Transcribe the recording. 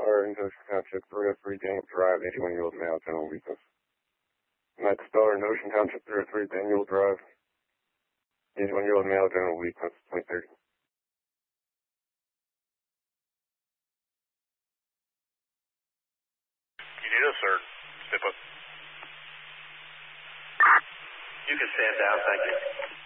Star in Ocean Township, 303 Daniel Drive, 81-year-old male, general weakness. Night Star in Ocean Township, 303 Daniel Drive, 81-year-old male, general weakness, 2030. You need us, sir. Step up. You can stand down, thank you.